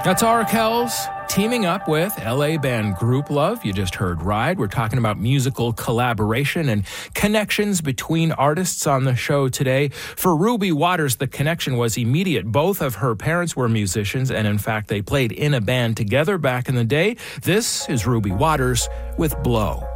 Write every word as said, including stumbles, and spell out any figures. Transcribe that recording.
That's Arkells teaming up with L A band Grouplove. You just heard Ride. We're talking about musical collaboration and connections between artists on the show today. For Ruby Waters, the connection was immediate. Both of her parents were musicians, and in fact, they played in a band together back in the day. This is Ruby Waters with Blow.